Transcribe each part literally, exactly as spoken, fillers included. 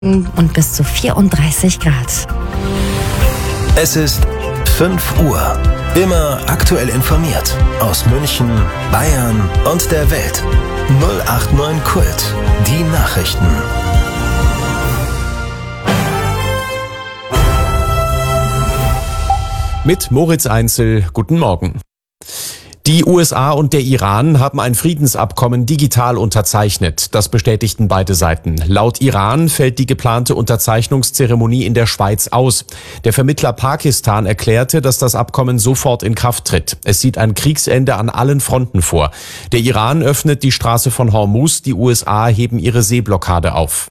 und bis zu vierunddreißig Grad. Es ist fünf Uhr. Immer aktuell informiert. Aus München, Bayern und der Welt. null acht neun Kult. Die Nachrichten. Mit Moritz Einzel, guten Morgen. Die U S A und der Iran haben ein Friedensabkommen digital unterzeichnet. Das bestätigten beide Seiten. Laut Iran fällt die geplante Unterzeichnungszeremonie in der Schweiz aus. Der Vermittler Pakistan erklärte, dass das Abkommen sofort in Kraft tritt. Es sieht ein Kriegsende an allen Fronten vor. Der Iran öffnet die Straße von Hormuz, die U S A heben ihre Seeblockade auf.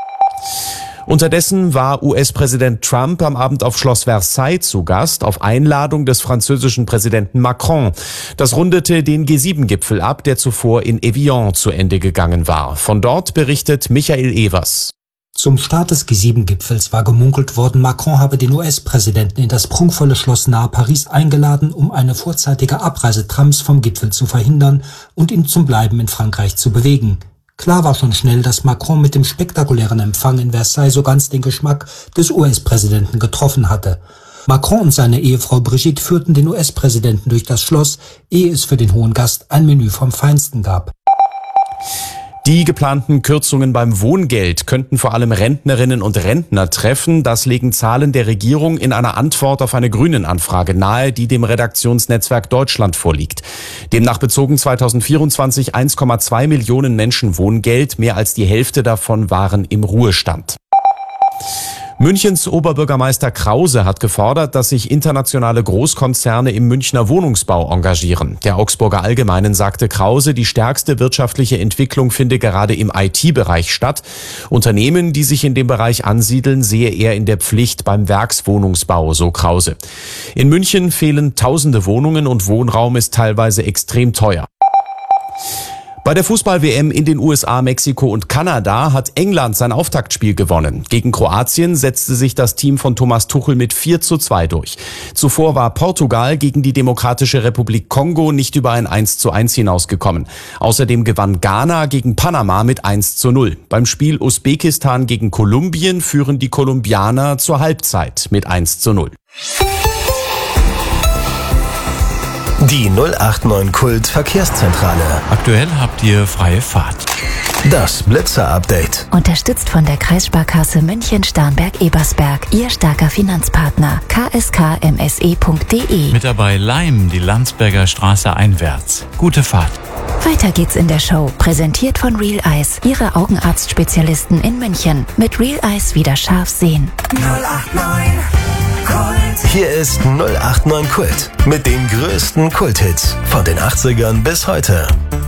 Unterdessen war U S-Präsident Trump am Abend auf Schloss Versailles zu Gast, auf Einladung des französischen Präsidenten Macron. Das rundete den G sieben Gipfel ab, der zuvor in Evian zu Ende gegangen war. Von dort berichtet Michael Evers. Zum Start des G sieben Gipfels war gemunkelt worden, Macron habe den U S-Präsidenten in das prunkvolle Schloss nahe Paris eingeladen, um eine vorzeitige Abreise Trumps vom Gipfel zu verhindern und ihn zum Bleiben in Frankreich zu bewegen. Klar war schon schnell, dass Macron mit dem spektakulären Empfang in Versailles so ganz den Geschmack des U S-Präsidenten getroffen hatte. Macron und seine Ehefrau Brigitte führten den U S-Präsidenten durch das Schloss, ehe es für den hohen Gast ein Menü vom Feinsten gab. Die geplanten Kürzungen beim Wohngeld könnten vor allem Rentnerinnen und Rentner treffen. Das legen Zahlen der Regierung in einer Antwort auf eine Grünen-Anfrage nahe, die dem Redaktionsnetzwerk Deutschland vorliegt. Demnach bezogen zweitausendvierundzwanzig eins Komma zwei Millionen Menschen Wohngeld. Mehr als die Hälfte davon waren im Ruhestand. Münchens Oberbürgermeister Krause hat gefordert, dass sich internationale Großkonzerne im Münchner Wohnungsbau engagieren. Der Augsburger Allgemeinen sagte Krause, die stärkste wirtschaftliche Entwicklung finde gerade im I T-Bereich statt. Unternehmen, die sich in dem Bereich ansiedeln, sehe er in der Pflicht beim Werkswohnungsbau, so Krause. In München fehlen tausende Wohnungen und Wohnraum ist teilweise extrem teuer. Bei der Fußball-W M in den U S A, Mexiko und Kanada hat England sein Auftaktspiel gewonnen. Gegen Kroatien setzte sich das Team von Thomas Tuchel mit vier zu zwei durch. Zuvor war Portugal gegen die Demokratische Republik Kongo nicht über ein eins zu eins hinausgekommen. Außerdem gewann Ghana gegen Panama mit eins zu null. Beim Spiel Usbekistan gegen Kolumbien führen die Kolumbianer zur Halbzeit mit eins zu null. Die null acht neun Kult Verkehrszentrale. Aktuell habt ihr freie Fahrt. Das Blitzer-Update. Unterstützt von der Kreissparkasse München-Starnberg-Ebersberg, Ihr starker Finanzpartner. k s k m s e punkt d e. Mit dabei Leim, die Landsberger Straße einwärts. Gute Fahrt. Weiter geht's in der Show. Präsentiert von Real Eyes, Ihre Augenarztspezialisten in München. Mit Real Eyes wieder scharf sehen. null acht neun Kult. Hier ist null acht neun Kult mit den größten Kulthits von den achtzigern bis heute.